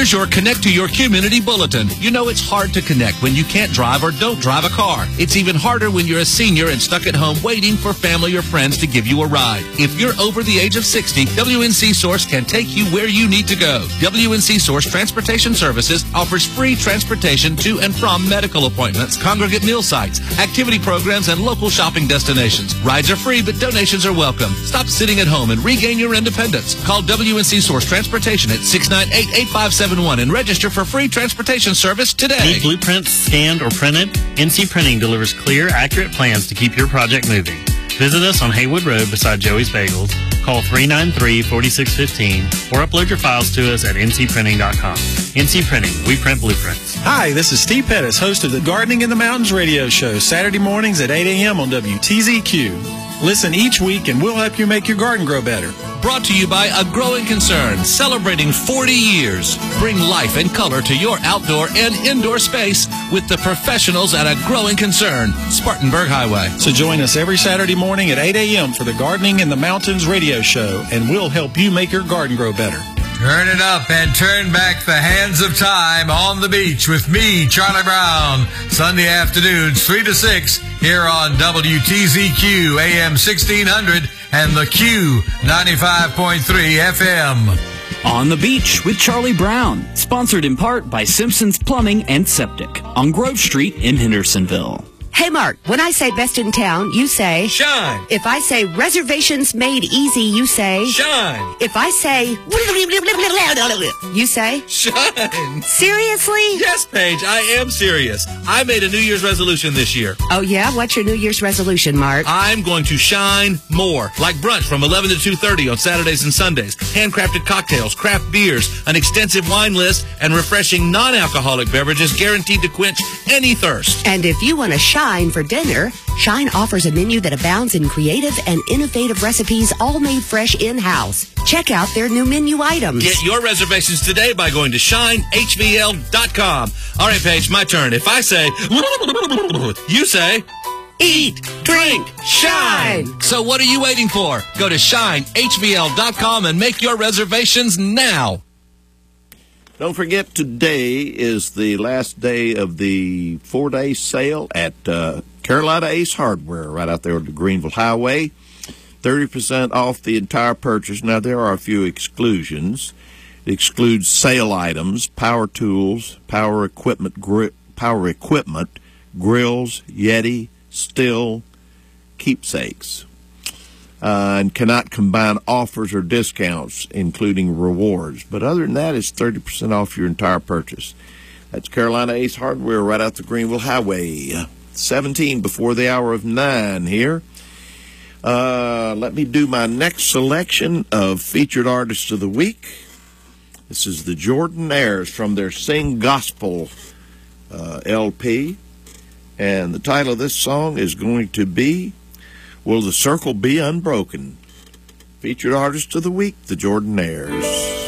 Here's your Connect to Your Community Bulletin. You know it's hard to connect when you can't drive or don't drive a car. It's even harder when you're a senior and stuck at home waiting for family or friends to give you a ride. If you're over the age of 60, WNC Source can take you where you need to go. WNC Source Transportation Services offers free transportation to and from medical appointments, congregate meal sites, activity programs, and local shopping destinations. Rides are free, but donations are welcome. Stop sitting at home and regain your independence. Call WNC Source Transportation at 698-8571 and register for free transportation service today. Need blueprints scanned or printed? NC Printing delivers clear, accurate plans to keep your project moving. Visit us on Haywood Road beside Joey's Bagels. Call 393-4615 or upload your files to us at ncprinting.com. NC Printing, we print blueprints. Hi, this is Steve Pettis, host of the Gardening in the Mountains radio show, Saturday mornings at 8 a.m. on WTZQ. Listen each week and we'll help you make your garden grow better. Brought to you by A Growing Concern, celebrating 40 years. Bring life and color to your outdoor and indoor space with the professionals at A Growing Concern, Spartanburg Highway. So join us every Saturday morning at 8 a.m. for the Gardening in the Mountains radio show, and we'll help you make your garden grow better. Turn it up and turn back the hands of time on the beach with me, Charlie Brown, Sunday afternoons, 3 to 6, here on WTZQ AM 1600 and the Q 95.3 FM. On the Beach with Charlie Brown, sponsored in part by Simpson's Plumbing and Septic on Grove Street in Hendersonville. Hey, Mark, when I say best in town, you say... Shine. If I say reservations made easy, you say... Shine. If I say... You say... Shine. Seriously? Yes, Paige, I am serious. I made a New Year's resolution this year. Oh, yeah? What's your New Year's resolution, Mark? I'm going to shine more. Like brunch from 11 to 2:30 on Saturdays and Sundays. Handcrafted cocktails, craft beers, an extensive wine list, and refreshing non-alcoholic beverages guaranteed to quench any thirst. And if you want to shine for dinner, Shine offers a menu that abounds in creative and innovative recipes all made fresh in-house. Check out their new menu items. Get your reservations today by going to shinehvl.com. All right, Paige, my turn. If I say, you say, eat, drink, shine. So what are you waiting for? Go to shinehvl.com and make your reservations now. Don't forget, today is the last day of the 4-day sale at Carolina Ace Hardware right out there on the Greenville Highway. 30% off the entire purchase. Now, there are a few exclusions. It excludes sale items, power tools, power equipment, grills, Yeti, still, keepsakes. And cannot combine offers or discounts, including rewards. But other than that, it's 30% off your entire purchase. That's Carolina Ace Hardware right out the Greenville Highway. 17 before the hour of 9 here. Let me do my next selection of featured artists of the week. This is the Jordanaires from their Sing Gospel LP. And the title of this song is going to be Will the Circle Be Unbroken? Featured artist of the week, the Jordanaires.